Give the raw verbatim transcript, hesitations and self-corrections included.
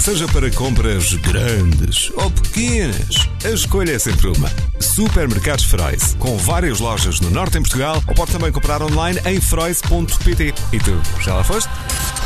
Seja para compras grandes ou pequenas, a escolha é sempre uma. Supermercados Freud, com várias lojas no norte em Portugal, ou pode também comprar online em freud ponto pt. E tu, já lá foste?